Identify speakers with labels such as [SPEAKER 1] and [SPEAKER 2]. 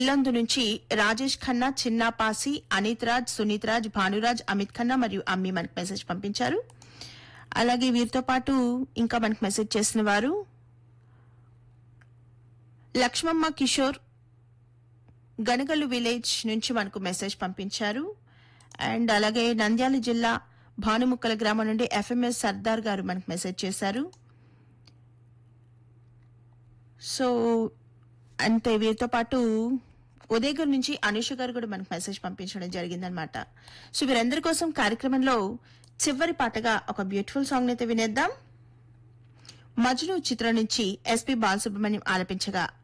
[SPEAKER 1] ఇల్లందు నుంచి రాజేష్ ఖన్నా, చిన్నా పాసి, అనిత్ రాజ్, సునీత్ రాజ్, భానురాజ్, అమిత్ ఖన్నా మరియు అమ్మి మనకు మెసేజ్ పంపించారు. అలాగే వీరితో పాటు ఇంకా మనకు మెసేజ్ చేసిన వారు లక్ష్మమ్మ కిషోర్ గనగల్లు విలేజ్ నుంచి మనకు మెసేజ్ పంపించారు. అండ్ అలాగే నంద్యాల జిల్లా భానుముక్కల గ్రామం నుండి ఎఫ్ఎంఎస్ సర్దార్ గారు మనకు మెసేజ్ చేశారు. సో అంతే వీరితో పాటు ఉదయగిరి నుంచి అనుష గారు కూడా మనకు మెసేజ్ పంపించడం జరిగిందనమాట. సో వీరందరి కోసం కార్యక్రమంలో చివరి పాటగా ఒక బ్యూటిఫుల్ సాంగ్ అయితే వినేద్దాం. మజ్ను చిత్రం నుంచి ఎస్పీ బాలసుబ్రహ్మణ్యం ఆలపించగా